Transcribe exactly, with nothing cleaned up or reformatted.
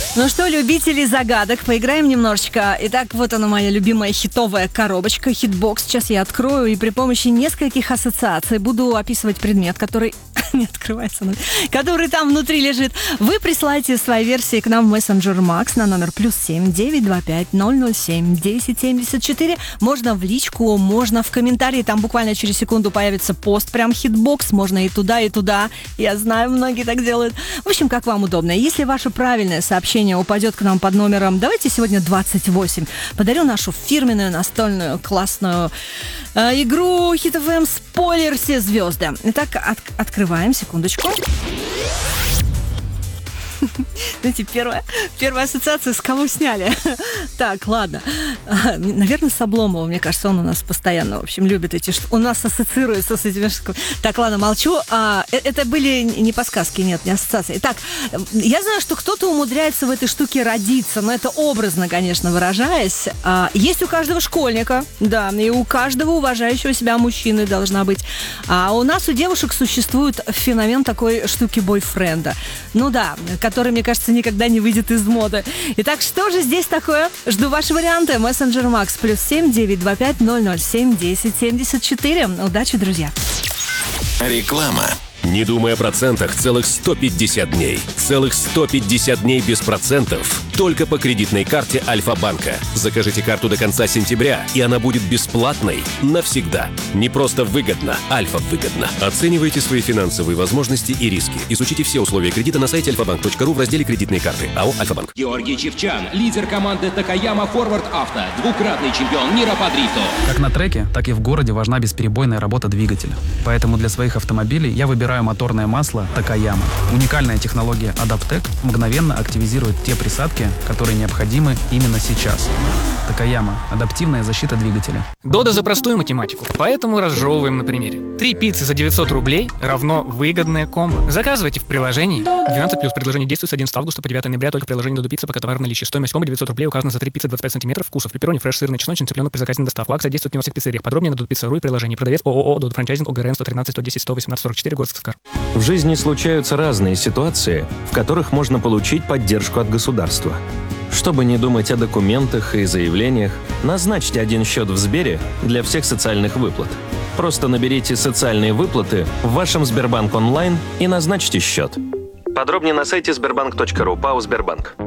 Ну что, любители загадок, поиграем немножечко. Итак, вот она, моя любимая хитовая коробочка, хитбокс. Сейчас я открою и при помощи нескольких ассоциаций буду описывать предмет, который не открывается, который там внутри лежит. Вы присылаете свои версии к нам в мессенджер Макс на номер плюс семь девять два пять ноль ноль семь десять семьдесят четыре. Можно в личку, можно в комментарии. Там буквально через секунду появится пост, прям хитбокс. Можно и туда, и туда. Я знаю, многие так делают. В общем, как вам удобно. Если ваше правильное сообщение упадет к нам под номером, давайте сегодня двадцать восемь. Подарю нашу фирменную настольную классную э, игру Hit эф эм «Спойлер все звезды». Итак, от, открываем, секундочку. Знаете, первая, первая ассоциация, с кого сняли. Так, ладно. Наверное, с Обломова, мне кажется, он у нас постоянно, в общем, любит эти... У нас ассоциируется с этими... Так, ладно, молчу. А, это были не подсказки, нет, не ассоциации. Так, я знаю, что кто-то умудряется в этой штуке родиться, но это образно, конечно, выражаясь. А, есть у каждого школьника, да, и у каждого уважающего себя мужчины должна быть. А у нас, у девушек, существует феномен такой штуки бойфренда. Ну да, который, мне кажется, никогда не выйдет из моды. Итак, что же здесь такое? Жду ваши варианты. Мессенджер Макс плюс семь девять два пять ноль ноль семь десять семьдесят четыре. Удачи, друзья. Реклама. Не думай о процентах целых сто пятьдесят дней. Целых сто пятьдесят дней без процентов. Только по кредитной карте Альфа-банка. Закажите карту до конца сентября, и она будет бесплатной навсегда. Не просто выгодно, Альфа-выгодно. Оценивайте свои финансовые возможности и риски. Изучите все условия кредита на сайте альфа банк точка ру в разделе «Кредитные карты». АО «Альфа-банк». Георгий Чивчян, лидер команды Такаяма Форвард Авто, двукратный чемпион мира по дрифту. Как на треке, так и в городе важна бесперебойная работа двигателя. Поэтому для своих автомобилей я выбираю моторное масло Такаяма. Уникальная технология Адаптек мгновенно активизирует те присадки, которые необходимы именно сейчас. Такаяма. Адаптивная защита двигателя. Дода за простую математику, поэтому разжевываем на примере. Три пиццы за девятьсот рублей равно выгодное комбо. Заказывайте в приложении. двенадцать плюс предложение действует с одиннадцатого августа по девятое ноября только в приложении Додо Пицца, пока товар в наличии. Стоимость комбо девятьсот рублей указана за три пиццы двадцать пять сантиметров вкусов. Пепперони, фреш, сырный, чесночный, цыпленок при заказе на доставку. Акция действует не во всех пиццериях. Подробнее на додо пицца точка ру и приложении. Продавец ООО Додо Франчайзинг ОГРН сто тринадцать сто десять сто восемнадцать сорок четыре, город Сыктывкар. В жизни случаются разные ситуации, в которых можно получить поддержку от государства. Чтобы не думать о документах и заявлениях, назначьте один счет в Сбере для всех социальных выплат. Просто наберите «Социальные выплаты» в вашем Сбербанк онлайн и назначьте счет. Подробнее на сайте сбербанк точка ру, ПАО «Сбербанк».